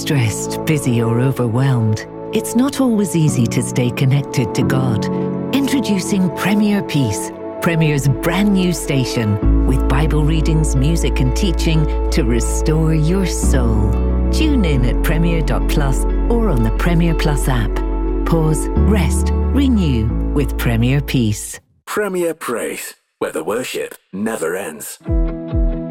stressed, busy, or overwhelmed, it's not always easy to stay connected to God. Introducing Premier Peace, Premier's brand new station, with Bible readings, music and teaching to restore your soul. Tune in at premier.plus or on the Premier Plus app. Pause, rest, renew with Premier Peace. Premier Praise, where the worship never ends.